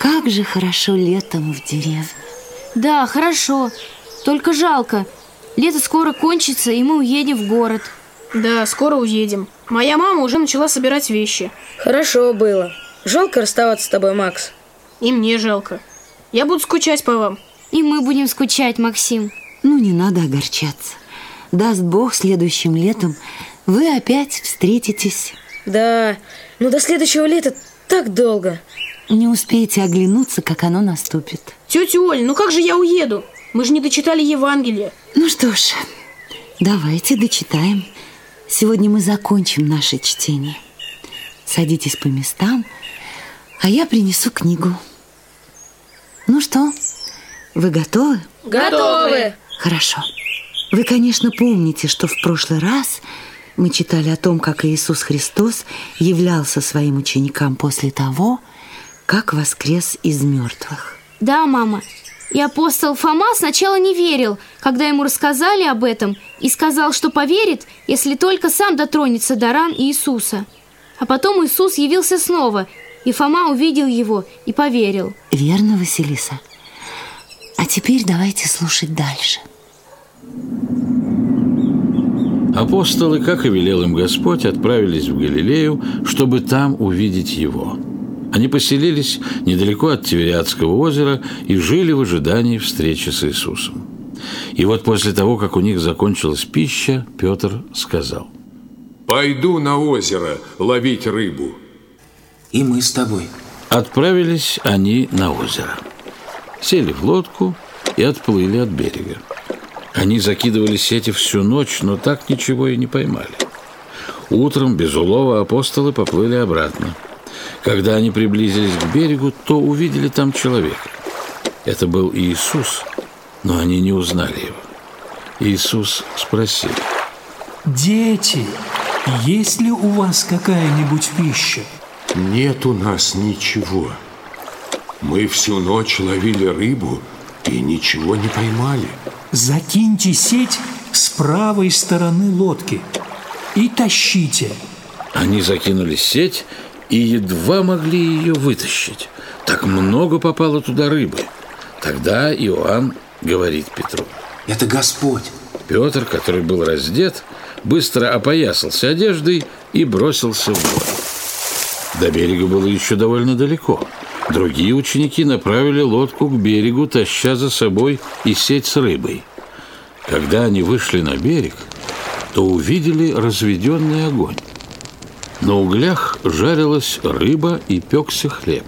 Как же хорошо летом в деревне. Да, хорошо. Только жалко. Лето скоро кончится, и мы уедем в город. Да, скоро уедем. Моя мама уже начала собирать вещи. Хорошо было. Жалко расставаться с тобой, Макс. И мне жалко. Я буду скучать по вам. И мы будем скучать, Максим. Ну, не надо огорчаться. Даст Бог, следующим летом вы опять встретитесь. Да, но до следующего лета так долго. Не успеете оглянуться, как оно наступит. Тетя Оль, ну как же я уеду? Мы же не дочитали Евангелие. Ну что ж, давайте дочитаем. Сегодня мы закончим наше чтение. Садитесь по местам, а я принесу книгу. Ну что, вы готовы? Готовы! Хорошо. Вы, конечно, помните, что в прошлый раз мы читали о том, как Иисус Христос являлся своим ученикам после того, как воскрес из мертвых. Да, мама. И апостол Фома сначала не верил, когда ему рассказали об этом, и сказал, что поверит, если только сам дотронется до ран Иисуса. А потом Иисус явился снова, и Фома увидел его и поверил. Верно, Василиса? А теперь давайте слушать дальше. Апостолы, как и велел им Господь, отправились в Галилею, чтобы там увидеть Его. Они поселились недалеко от Тивериадского озера и жили в ожидании встречи с Иисусом. И вот после того, как у них закончилась пища, Петр сказал: «Пойду на озеро ловить рыбу». И мы с тобой. Отправились они на озеро. Сели в лодку и отплыли от берега. Они закидывали сети всю ночь, но так ничего и не поймали. Утром без улова апостолы поплыли обратно. Когда они приблизились к берегу, то увидели там человека. Это был Иисус, но они не узнали его. Иисус спросил: «Дети, есть ли у вас какая-нибудь пища?» Нет у нас ничего. Мы всю ночь ловили рыбу и ничего не поймали. Закиньте сеть с правой стороны лодки и тащите. Они закинули сеть и едва могли ее вытащить. Так много попало туда рыбы. Тогда Иоанн говорит Петру: Это Господь. Петр, который был раздет, быстро опоясался одеждой и бросился в воду. До берега было еще довольно далеко. Другие ученики направили лодку к берегу, таща за собой и сеть с рыбой. Когда они вышли на берег, то увидели разведенный огонь. На углях жарилась рыба и пекся хлеб.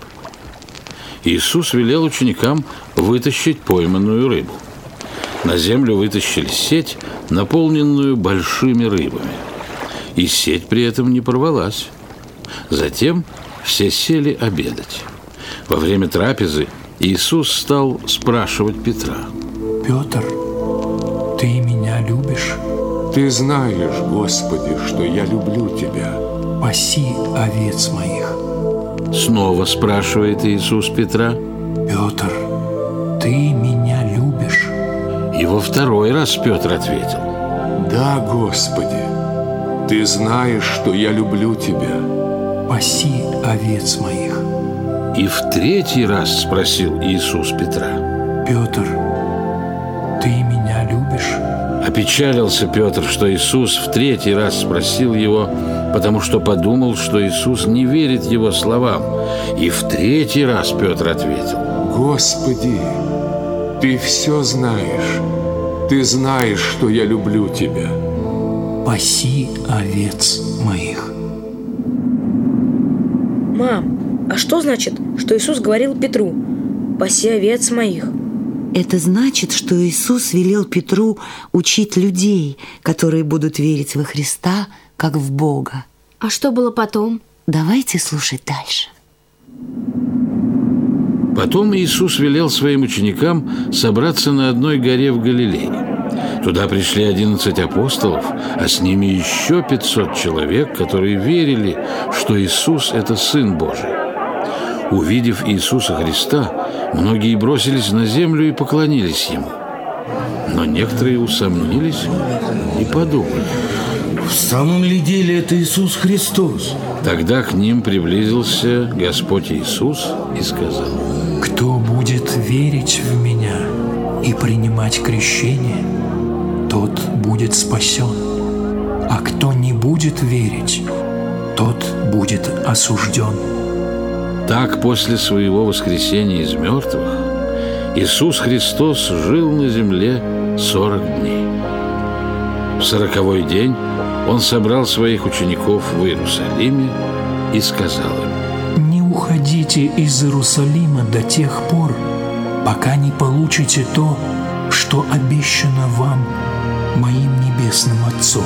Иисус велел ученикам вытащить пойманную рыбу. На землю вытащили сеть, наполненную большими рыбами. И сеть при этом не порвалась. Затем все сели обедать. Во время трапезы Иисус стал спрашивать Петра: «Петр, ты меня любишь? Ты знаешь, Господи, что я люблю Тебя. Паси овец моих». Снова спрашивает Иисус Петра: «Петр, ты меня любишь?» И во второй раз Петр ответил: Да, Господи, Ты знаешь, что я люблю Тебя. «Паси овец моих». И в третий раз спросил Иисус Петра: «Петр, ты меня любишь?» Опечалился Петр, что Иисус в третий раз спросил его, потому что подумал, что Иисус не верит его словам. И в третий раз Петр ответил: Господи, Ты все знаешь. Ты знаешь, что я люблю Тебя. «Паси овец моих». Мам, а что значит, что Иисус говорил Петру: «Паси овец моих»? Это значит, что Иисус велел Петру учить людей, которые будут верить во Христа, как в Бога. А что было потом? Давайте слушать дальше. Потом Иисус велел своим ученикам собраться на одной горе в Галилее. Туда пришли 11 апостолов, а с ними еще 500 человек, которые верили, что Иисус – это Сын Божий. Увидев Иисуса Христа, многие бросились на землю и поклонились Ему. Но некоторые усомнились и подумали: в самом ли деле это Иисус Христос? Тогда к ним приблизился Господь Иисус и сказал: Кто будет верить в Меня и принимать крещение, тот будет спасен. А кто не будет верить, тот будет осужден. Так, после своего воскресения из мертвых, Иисус Христос жил на земле 40 дней. В 40-й день Он собрал своих учеников в Иерусалиме и сказал им: «Не уходите из Иерусалима до тех пор, пока не получите то, что обещано вам моим небесным Отцом.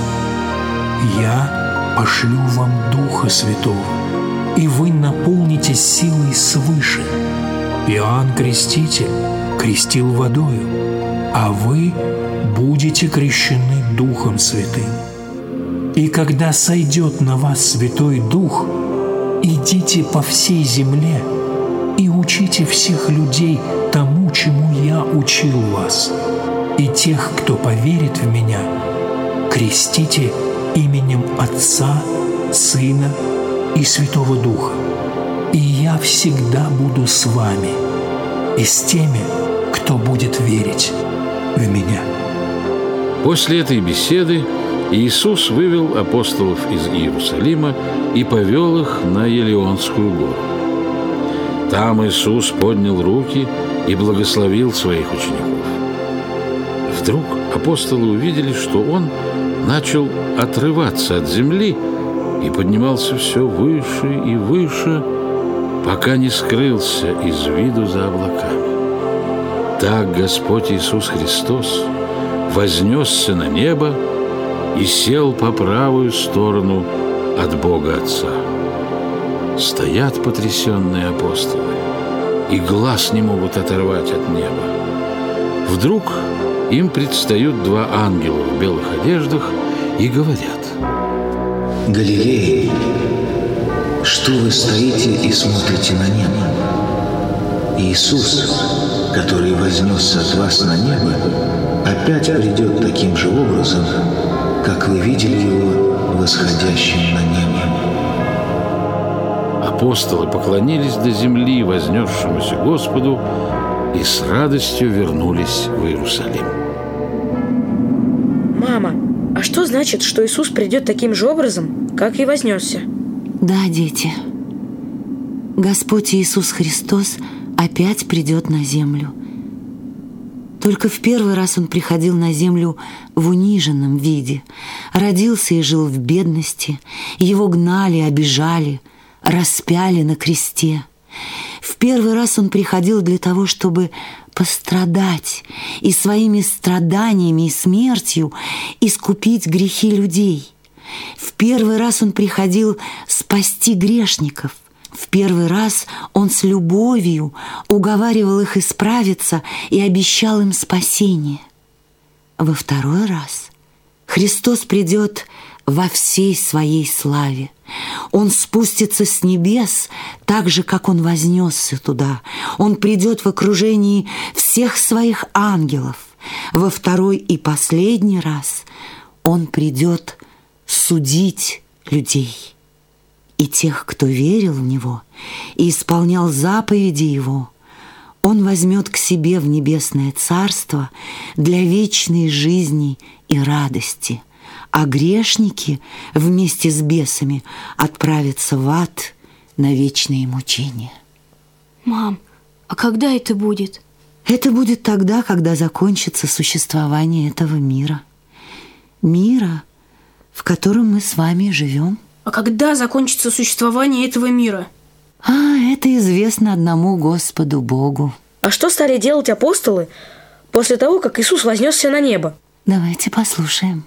Я пошлю вам Духа Святого, и вы наполнитесь силой свыше. Иоанн Креститель крестил водою, а вы будете крещены Духом Святым. И когда сойдет на вас Святой Дух, идите по всей земле и учите всех людей тому, чему я учил вас. И тех, кто поверит в Меня, крестите именем Отца, Сына и Святого Духа. И я всегда буду с вами и с теми, кто будет верить в Меня». После этой беседы Иисус вывел апостолов из Иерусалима и повел их на Елеонскую гору. Там Иисус поднял руки и благословил своих учеников. Вдруг апостолы увидели, что Он начал отрываться от земли и поднимался все выше и выше, пока не скрылся из виду за облаками. Так Господь Иисус Христос вознесся на небо и сел по правую сторону от Бога Отца. Стоят потрясенные апостолы и глаз не могут оторвать от неба. Вдруг им предстают два ангела в белых одеждах и говорят: «Галилеи, что вы стоите и смотрите на небо? Иисус, который вознесся от вас на небо, опять придет таким же образом, как вы видели Его восходящим на небо». Апостолы поклонились до земли вознесшемуся Господу и с радостью вернулись в Иерусалим. Мама, а что значит, что Иисус придет таким же образом, как и вознесся? Да, дети, Господь Иисус Христос опять придет на землю. Только в первый раз Он приходил на землю в униженном виде, родился и жил в бедности, Его гнали, обижали, распяли на кресте. В первый раз Он приходил для того, чтобы пострадать и своими страданиями и смертью искупить грехи людей. В первый раз Он приходил спасти грешников. В первый раз Он с любовью уговаривал их исправиться и обещал им спасение. Во второй раз Христос придет во всей своей славе. Он спустится с небес так же, как Он вознесся туда. Он придет в окружении всех своих ангелов. Во второй и последний раз Он придет судить людей. И тех, кто верил в Него и исполнял заповеди Его, Он возьмет к себе в небесное царство для вечной жизни и радости, а грешники вместе с бесами отправятся в ад на вечные мучения. Мам, а когда это будет? Это будет тогда, когда закончится существование этого мира. Мира, в котором мы с вами живем. А когда закончится существование этого мира? Это известно одному Господу Богу. А что стали делать апостолы после того, как Иисус вознесся на небо? Давайте послушаем.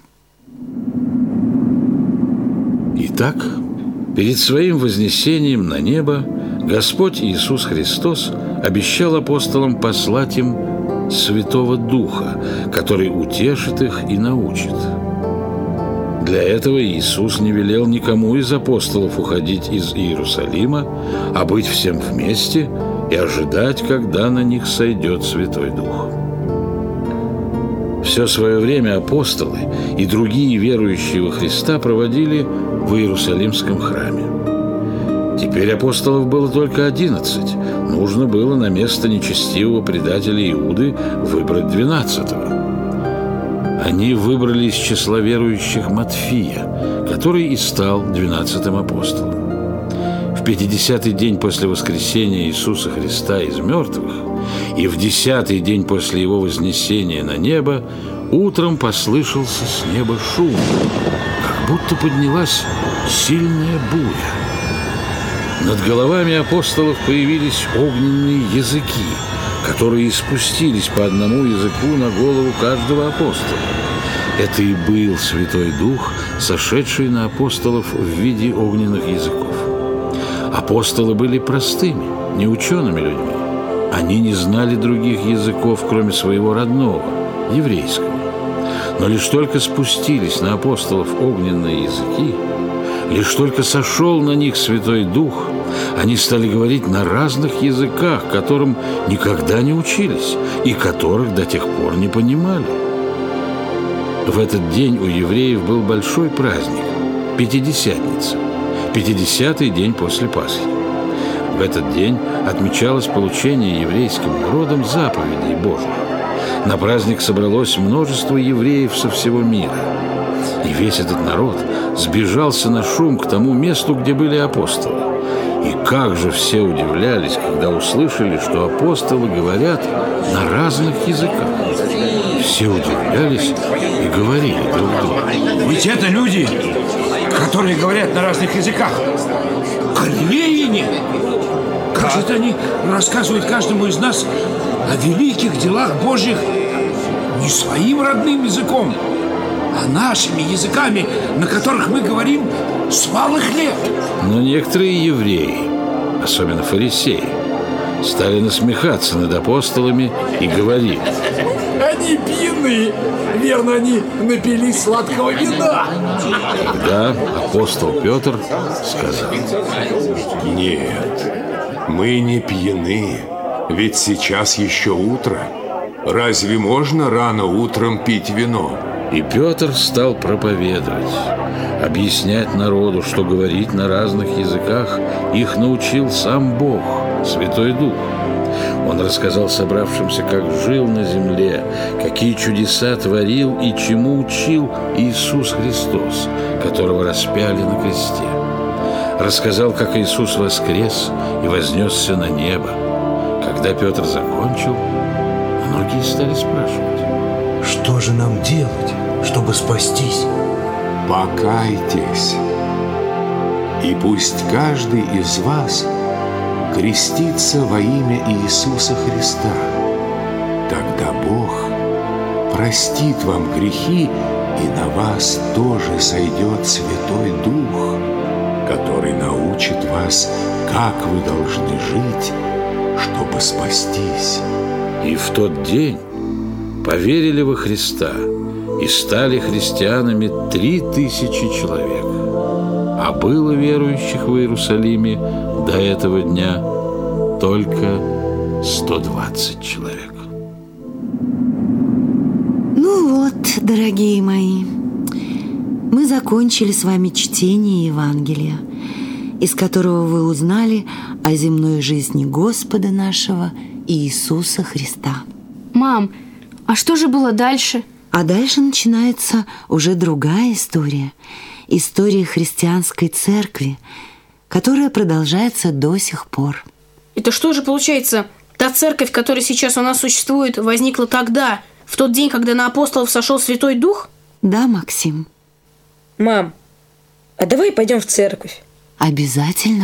Итак, перед своим вознесением на небо Господь Иисус Христос обещал апостолам послать им Святого Духа, который утешит их и научит. Для этого Иисус не велел никому из апостолов уходить из Иерусалима, а быть всем вместе и ожидать, когда на них сойдет Святой Дух. Все свое время апостолы и другие верующие во Христа проводили в Иерусалимском храме. Теперь апостолов было только 11. Нужно было на место нечестивого предателя Иуды выбрать 12-го. Они выбрали из числа верующих Матфия, который и стал 12-м апостолом. В 50-й день после воскресения Иисуса Христа из мертвых и в 10-й день после Его вознесения на небо утром послышался с неба шум, как будто поднялась сильная буря. Над головами апостолов появились огненные языки, которые спустились по одному языку на голову каждого апостола. Это и был Святой Дух, сошедший на апостолов в виде огненных языков. Апостолы были простыми, неучеными людьми. Они не знали других языков, кроме своего родного, еврейского. Но лишь только спустились на апостолов огненные языки, лишь только сошел на них Святой Дух, они стали говорить на разных языках, которым никогда не учились и которых до тех пор не понимали. В этот день у евреев был большой праздник – Пятидесятница, 50-й день после Пасхи. В этот день отмечалось получение еврейским народом заповедей Божьих. На праздник собралось множество евреев со всего мира. И весь этот народ сбежался на шум к тому месту, где были апостолы. И как же все удивлялись, когда услышали, что апостолы говорят на разных языках. Все удивлялись и говорили друг другу: ведь это люди, которые говорят на разных языках. Галилеяне! Как же это они рассказывают каждому из нас о великих делах Божьих не своим родным языком, а нашими языками, на которых мы говорим с малых лет. Но некоторые евреи, особенно фарисеи, стали насмехаться над апостолами и говорили: они пьяны, верно, они напились сладкого вина. Тогда апостол Петр сказал: нет, мы не пьяны, ведь сейчас еще утро. Разве можно рано утром пить вино? И Петр стал проповедовать, объяснять народу, что говорить на разных языках их научил сам Бог, Святой Дух. Он рассказал собравшимся, как жил на земле, какие чудеса творил и чему учил Иисус Христос, которого распяли на кресте. Рассказал, как Иисус воскрес и вознесся на небо. Когда Петр закончил, многие стали спрашивать: что же нам делать, чтобы спастись? Покайтесь, и пусть каждый из вас крестится во имя Иисуса Христа. Тогда Бог простит вам грехи, и на вас тоже сойдет Святой Дух, который научит вас, как вы должны жить, чтобы спастись. И в тот день поверили во Христа и стали христианами 3000 человек. А было верующих в Иерусалиме до этого дня только 120 человек. Ну вот, дорогие мои, мы закончили с вами чтение Евангелия, из которого вы узнали о земной жизни Господа нашего Иисуса Христа. Мам, а что же было дальше? А дальше начинается уже другая история. История христианской церкви, которая продолжается до сих пор. Это что же получается? Та церковь, которая сейчас у нас существует, возникла тогда, в тот день, когда на апостолов сошел Святой Дух? Да, Максим. Мам, а давай пойдем в церковь. Обязательно